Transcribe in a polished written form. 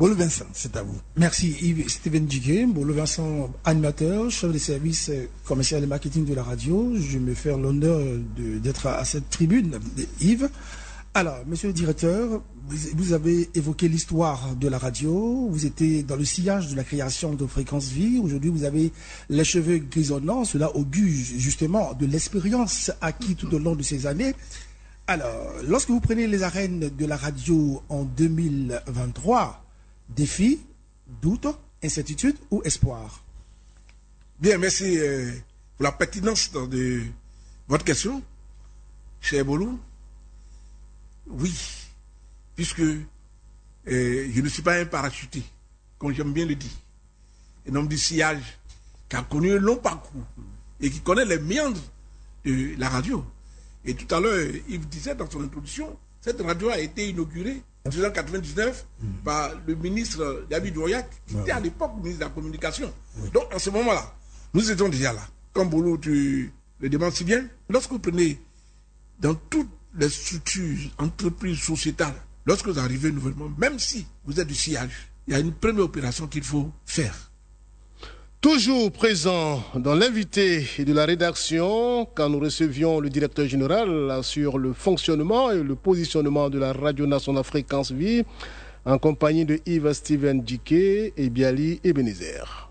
Bolo Vincent, c'est à vous. Merci Yves Steven Djigué, Bolo Vincent, animateur, chef de service commercial et marketing de la radio. Je me fais l'honneur d'être à cette tribune, Yves. Alors, monsieur le directeur, vous avez évoqué l'histoire de la radio, vous étiez dans le sillage de la création de Fréquence Vie. Aujourd'hui, vous avez les cheveux grisonnants, cela augure justement de l'expérience acquise tout au long de ces années. Alors, lorsque vous prenez les arènes de la radio en 2023, défi, doute, incertitude ou espoir? Bien, merci pour la pertinence de votre question, cher Bolo. Oui, puisque je ne suis pas un parachuté, comme j'aime bien le dire. Un homme du sillage qui a connu un long parcours et qui connaît les méandres de la radio. Et tout à l'heure, Yves disait dans son introduction, cette radio a été inaugurée en 1999 par le ministre David Douriac, qui était à l'époque ministre de la Communication. Donc, en ce moment-là, nous étions déjà là. Comme Bolo, tu le demandes si bien, lorsque vous prenez dans toutes les structures, entreprises, sociétales, lorsque vous arrivez nouvellement, même si vous êtes du sillage, il y a une première opération qu'il faut faire. Toujours présent dans l'invité de la rédaction, quand nous recevions le directeur général sur le fonctionnement et le positionnement de la Radio Nationale Fréquence Vie, en compagnie de Yves Steven Djigué et Biali Ebenezer.